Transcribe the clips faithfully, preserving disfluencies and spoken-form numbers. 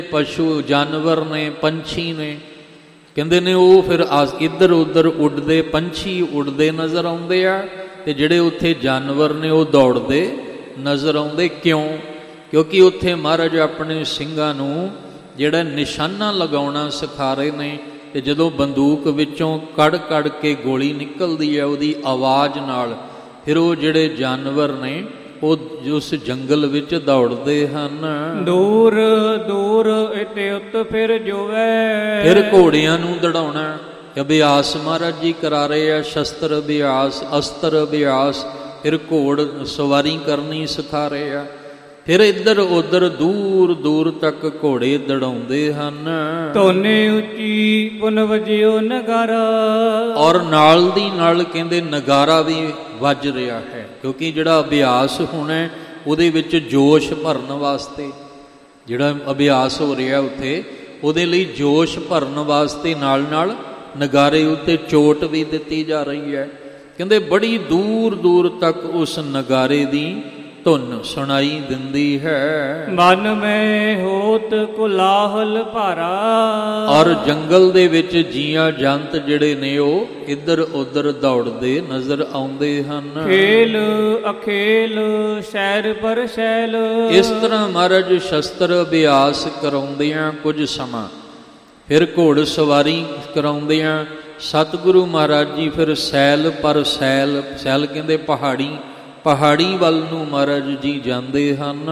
ਪਸ਼ੂ ਜਾਨਵਰ ਨੇ, ਪੰਛੀ ਨੇ, ਕਹਿੰਦੇ ਨੇ ਉਹ ਫਿਰ ਆਸ ਇੱਧਰ ਉੱਧਰ ਉੱਡਦੇ ਪੰਛੀ ਉੱਡਦੇ ਨਜ਼ਰ ਆਉਂਦੇ ਆ, ਤੇ ਜਿਹੜੇ ਉੱਥੇ ਜਾਨਵਰ ਨੇ ਉਹ ਦੌੜਦੇ ਨਜ਼ਰ ਆਉਂਦੇ। ਕਿਉਂ? ਕਿਉਂਕਿ ਉੱਥੇ ਮਹਾਰਾਜ ਆਪਣੇ ਸਿੰਘਾਂ ਨੂੰ ਜਿਹੜਾ ਨਿਸ਼ਾਨਾ ਲਗਾਉਣਾ ਸਿਖਾ ਰਹੇ ਨੇ, ਤੇ ਜਦੋਂ ਬੰਦੂਕ ਵਿੱਚੋਂ ਕੱਢ ਕੱਢ ਕੇ ਗੋਲੀ ਨਿਕਲਦੀ ਹੈ ਉਹਦੀ ਆਵਾਜ਼ ਨਾਲ, ਫਿਰ ਉਹ ਜਿਹੜੇ ਜਾਨਵਰ ਨੇ ਉਹ ਉਸ ਜੰਗਲ ਵਿੱਚ ਦੌੜਦੇ ਹਨ। ਦੂਰ ਦੂਰ ਇਤੇ ਉਤ ਫਿਰ ਜੋਵੇ, ਫਿਰ ਘੋੜਿਆਂ ਨੂੰ ਦੜਾਉਣਾ ਅਭਿਆਸ ਮਹਾਰਾਜ ਜੀ ਕਰਾ ਰਹੇ ਆ, ਸ਼ਸਤਰ ਅਭਿਆਸ, ਅਸਤਰ ਅਭਿਆਸ, ਫਿਰ ਘੋੜ ਸਵਾਰੀ ਕਰਨੀ ਸਿਖਾ ਰਹੇ ਆ। ਫਿਰ ਇੱਧਰ ਉੱਧਰ ਦੂਰ ਦੂਰ ਤੱਕ ਘੋੜੇ ਦੜਾਉਂਦੇ ਹਨ। ਧੋਨੇ ਉੱਚੀ ਪੁਨ ਵਜਿਓ ਨਗਾਰਾ, ਔਰ ਨਾਲ ਦੀ ਨਾਲ ਕਹਿੰਦੇ ਨਗਾਰਾ ਵੀ ਵੱਜ ਰਿਹਾ ਹੈ, ਕਿਉਂਕਿ ਜਿਹੜਾ ਅਭਿਆਸ ਹੋਣਾ ਉਹਦੇ ਵਿੱਚ ਜੋਸ਼ ਭਰਨ ਵਾਸਤੇ, ਜਿਹੜਾ ਅਭਿਆਸ ਹੋ ਰਿਹਾ ਉੱਥੇ ਉਹਦੇ ਲਈ ਜੋਸ਼ ਭਰਨ ਵਾਸਤੇ ਨਾਲ ਨਾਲ ਨਗਾਰੇ ਉੱਤੇ ਚੋਟ ਵੀ ਦਿੱਤੀ ਜਾ ਰਹੀ ਹੈ। ਕਹਿੰਦੇ ਬੜੀ ਦੂਰ ਦੂਰ ਤੱਕ ਉਸ ਨਗਾਰੇ ਦੀ ਧੁਨ ਸੁਣਾਈ ਦਿੰਦੀ ਹੈ। ਮਨ ਮੈਂ ਹੋਤ ਕੁਲਾਹਲ ਭਾਰਾ, ਔਰ ਜੰਗਲ ਦੇ ਵਿੱਚ ਜੀਆਂ ਜੰਤ ਜਿਹੜੇ ਨੇ ਉਹ ਇੱਧਰ ਉੱਧਰ ਦੌੜਦੇ ਨਜ਼ਰ ਆਉਂਦੇ ਹਨ। ਖੇਲ ਅਖੇਲ ਸ਼ੈਰ ਪਰ ਸ਼ੈਲ, ਇਸ ਤਰ੍ਹਾਂ ਮਹਾਰਾਜ ਸ਼ਸਤਰ ਅਭਿਆਸ ਕਰਾਉਂਦਿਆਂ ਕੁਝ ਸਮਾਂ, ਫਿਰ ਘੋੜ ਸਵਾਰੀ ਕਰਾਉਂਦਿਆਂ ਸਤਿਗੁਰੂ ਮਹਾਰਾਜ ਜੀ ਫਿਰ ਸੈਲ ਪਰ ਸੈਲ, ਸੈਲ ਕਹਿੰਦੇ ਪਹਾੜੀ, ਪਹਾੜੀ ਵੱਲ ਨੂੰ ਮਹਾਰਾਜ ਜੀ ਜਾਂਦੇ ਹਨ।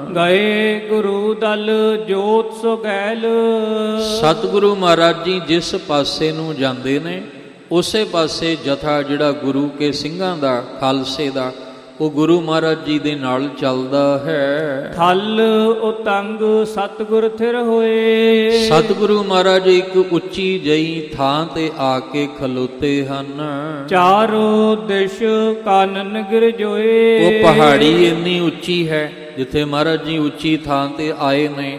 ਗਏ ਗੁਰੂ ਦਲ ਜੋਤ ਸੋ ਗੈਲ, ਸਤਿਗੁਰੂ ਮਹਾਰਾਜ ਜੀ ਜਿਸ ਪਾਸੇ ਨੂੰ ਜਾਂਦੇ ਨੇ ਉਸੇ ਪਾਸੇ ਜਥਾ ਜਿਹੜਾ ਗੁਰੂ ਕੇ ਸਿੰਘਾਂ ਦਾ, ਖਾਲਸੇ ਦਾ, ਉਹ ਗੁਰੂ ਮਹਾਰਾਜ ਜੀ ਦੇ ਨਾਲ ਚੱਲਦਾ ਹੈ। ਥਲ ਉਤੰਗ ਸਤਿਗੁਰ ਥਿਰ ਹੋਏ, ਸਤਿਗੁਰੂ ਮਹਾਰਾਜ ਇੱਕ ਉੱਚੀ ਜਈ ਥਾਂ ਤੇ ਆ ਕੇ ਖਲੋਤੇ ਹਨ। ਚਾਰੋ ਦਿਸ਼ ਕਾਨਨ ਗਿਰ ਜੋਏ, ਉਹ ਪਹਾੜੀ ਇੰਨੀ ਉੱਚੀ ਹੈ ਜਿੱਥੇ ਮਹਾਰਾਜ ਜੀ ਉੱਚੀ ਥਾਂ ਤੇ ਆਏ ਨੇ,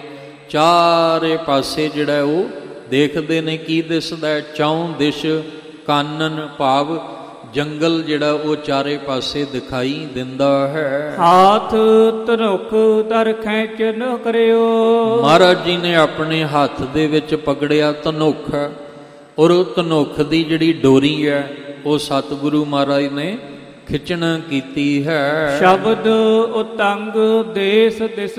ਚਾਰੇ ਪਾਸੇ ਜਿਹੜਾ ਉਹ ਦੇਖਦੇ ਨੇ। ਕੀ ਦਿਸਦਾ? ਚੌਂ ਦਿਸ਼ ਕਾਨਨ ਭਾਵ ਜੰਗਲ ਜਿਹੜਾ ਉਹ ਚਾਰੇ ਪਾਸੇ ਦਿਖਾਈ ਦਿੰਦਾ ਹੈ। ਹਾਥ ਧਨੁਖ ਧਰ ਖੈਂਚ ਨ ਕਰਿਓ, ਮਹਾਰਾਜ ਜੀ ਨੇ ਆਪਣੇ ਹੱਥ ਦੇ ਵਿੱਚ ਪਕੜਿਆ ਧਨੁਖ, ਔਰ ਉਹ ਧਨੁਖ ਦੀ ਜਿਹੜੀ ਡੋਰੀ ਹੈ ਉਹ ਸਤਿਗੁਰੂ ਮਹਾਰਾਜ ਨੇ ਖਿੱਚਣ ਕੀਤੀ ਹੈ। ਸ਼ਬਦ ਉਤੰਗ ਦੇਸ ਦਿਸ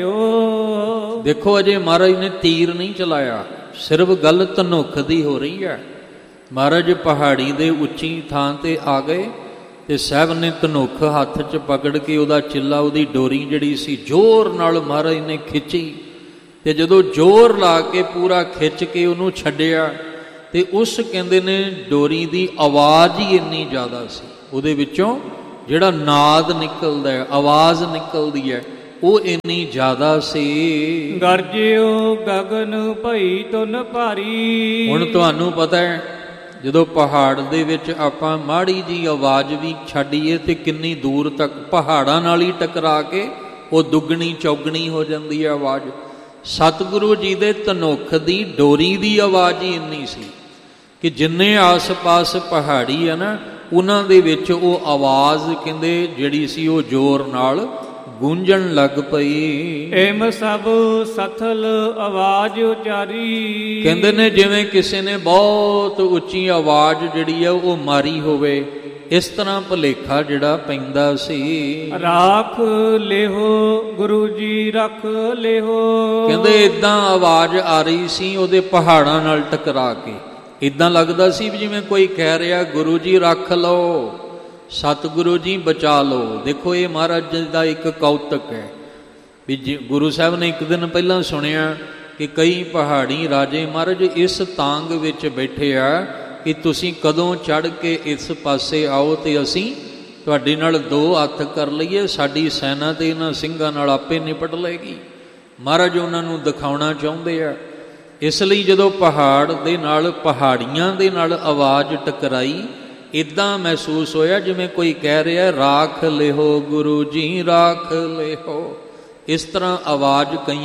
ਭਰਿਓ, ਦੇਖੋ ਅਜੇ ਮਹਾਰਾਜ ਨੇ ਤੀਰ ਨਹੀਂ ਚਲਾਇਆ, ਸਿਰਫ ਗੱਲ ਧਨੁਖ ਦੀ ਹੋ ਰਹੀ ਹੈ। ਮਹਾਰਾਜ ਪਹਾੜੀ ਦੇ ਉੱਚੀ ਥਾਂ ਤੇ ਆ ਗਏ ਤੇ ਸਾਹਿਬ ਨੇ ਧਨੁਖ ਹੱਥ 'ਚ ਪਕੜ ਕੇ ਉਹਦਾ ਚਿੱਲਾ, ਉਹਦੀ ਡੋਰੀ ਜਿਹੜੀ ਸੀ ਜ਼ੋਰ ਨਾਲ ਮਹਾਰਾਜ ਨੇ ਖਿੱਚੀ, ਤੇ ਜਦੋਂ ਜ਼ੋਰ ਲਾ ਕੇ ਪੂਰਾ ਖਿੱਚ ਕੇ ਉਹਨੂੰ ਛੱਡਿਆ ਤੇ ਉਸ ਕਹਿੰਦੇ ਨੇ ਡੋਰੀ ਦੀ ਆਵਾਜ਼ ਹੀ ਇੰਨੀ ਜ਼ਿਆਦਾ ਸੀ, ਉਹਦੇ ਵਿੱਚੋਂ ਜਿਹੜਾ ਨਾਦ ਨਿਕਲਦਾ ਹੈ, ਆਵਾਜ਼ ਨਿਕਲਦੀ ਹੈ, ਉਹ ਇੰਨੀ ਜ਼ਿਆਦਾ ਸੀ। ਗਰਜਿਓ ਗਗਨ ਭਈ ਤੁਨ ਭਾਰੀ, ਹੁਣ ਤੁਹਾਨੂੰ ਪਤਾ ਹੈ ਜਦੋਂ ਪਹਾੜ ਦੇ ਵਿੱਚ ਆਪਾਂ ਮਾੜੀ ਜੀ ਆਵਾਜ਼ ਵੀ ਛੱਡੀਏ ਤੇ ਕਿੰਨੀ ਦੂਰ ਤੱਕ ਪਹਾੜਾਂ ਨਾਲ ਹੀ ਟਕਰਾ ਕੇ ਉਹ ਦੁੱਗਣੀ ਚੌਗਣੀ ਹੋ ਜਾਂਦੀ ਹੈ ਆਵਾਜ਼। ਸਤਿਗੁਰੂ ਜੀ ਦੇ ਧਨੁਖ ਦੀ ਡੋਰੀ ਦੀ ਆਵਾਜ਼ ਹੀ ਇੰਨੀ ਸੀ ਕਿ ਜਿੰਨੇ ਆਸ-ਪਾਸ ਪਹਾੜੀ ਹੈ ਨਾ ਉਹਨਾਂ ਦੇ ਵਿੱਚ ਉਹ ਆਵਾਜ਼ ਕਹਿੰਦੇ ਜਿਹੜੀ ਸੀ ਉਹ ਜ਼ੋਰ ਨਾਲ ਗੂੰਜਣ ਲੱਗ ਪਈ। ਏਮ ਸਭ ਸਥਲ ਆਵਾਜ਼ ਉਚਾਰੀ, ਕਹਿੰਦੇ ਨੇ ਜਿਵੇਂ ਕਿਸੇ ਨੇ ਬਹੁਤ ਉੱਚੀ ਆਵਾਜ਼ ਜਿਹੜੀ ਆ ਉਹ ਮਾਰੀ ਹੋਵੇ, ਇਸ ਤਰ੍ਹਾਂ ਭੁਲੇਖਾ ਜਿਹੜਾ ਪੈਂਦਾ ਸੀ। ਰਾਖ ਲਿਹੋ ਗੁਰੂ ਜੀ ਰੱਖ ਲਿਹੋ, ਕਹਿੰਦੇ ਇਦਾਂ ਆਵਾਜ਼ ਆ ਰਹੀ ਸੀ ਉਹਦੇ ਪਹਾੜਾਂ ਨਾਲ ਟਕਰਾ ਕੇ, ਇਦਾਂ ਲੱਗਦਾ ਸੀ ਵੀ ਜਿਵੇਂ ਕੋਈ ਕਹਿ ਰਿਹਾ ਗੁਰੂ ਜੀ ਰੱਖ ਲਓ, ਸਤਿਗੁਰੂ ਜੀ ਬਚਾ ਲਓ। ਦੇਖੋ ਇਹ ਮਹਾਰਾਜ ਜੀ ਦਾ ਇੱਕ ਕੌਤਕ ਹੈ ਵੀ ਜੀ ਗੁਰੂ ਸਾਹਿਬ ਨੇ ਇੱਕ ਦਿਨ ਪਹਿਲਾਂ ਸੁਣਿਆ ਕਿ ਕਈ ਪਹਾੜੀ ਰਾਜੇ ਮਹਾਰਾਜ ਇਸ ਤਾਂਗ ਵਿੱਚ ਬੈਠੇ ਆ ਕਿ ਤੁਸੀਂ ਕਦੋਂ ਚੜ੍ਹ ਕੇ ਇਸ ਪਾਸੇ ਆਓ ਤੇ ਅਸੀਂ ਤੁਹਾਡੇ ਨਾਲ ਦੋ ਹੱਥ ਕਰ ਲਈਏ, ਸਾਡੀ ਸੈਨਾ ਤੇ ਇਹਨਾਂ ਸਿੰਘਾਂ ਨਾਲ ਆਪੇ ਨਿਪਟ ਲਏਗੀ। ਮਹਾਰਾਜ ਉਹਨਾਂ ਨੂੰ ਦਿਖਾਉਣਾ ਚਾਹੁੰਦੇ ਆ, ਇਸ ਲਈ ਜਦੋਂ ਪਹਾੜ ਦੇ ਨਾਲ ਪਹਾੜੀਆਂ ਦੇ ਨਾਲ ਆਵਾਜ਼ ਟਕਰਾਈ, ਇੱਦਾਂ ਮਹਿਸੂਸ ਹੋਇਆ ਜਿਵੇਂ ਕੋਈ ਕਹਿ ਰਿਹਾ ਰਾਖ ਲਿਹੋ ਗੁਰੂ ਜੀ ਰਾਖ ਲਿਹੋ। ਇਸ ਤਰ੍ਹਾਂ ਆਵਾਜ਼ ਕਈ